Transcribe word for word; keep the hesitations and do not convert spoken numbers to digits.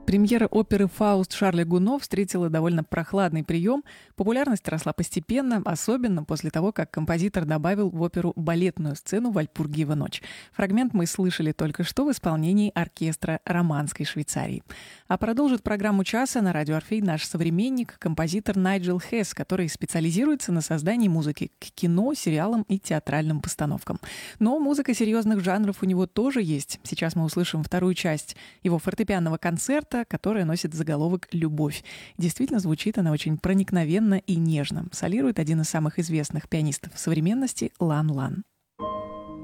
Премьера оперы «Фауст» Шарля Гуно встретила довольно прохладный прием. Популярность росла постепенно, особенно после того, как композитор добавил в оперу балетную сцену «Вальпургиева ночь». Фрагмент мы слышали только что в исполнении оркестра Романской Швейцарии. А продолжит программу часа на радио Орфей наш современник, композитор Найджел Хесс, который специализируется на создании музыки к кино, сериалам и театральным постановкам. Но музыка серьезных жанров у него тоже есть. Сейчас мы услышим вторую часть его фортепианного концерта, которая носит заголовок «Любовь». Действительно, звучит она очень проникновенно и нежно. Солирует один из самых известных пианистов современности Лан Лан.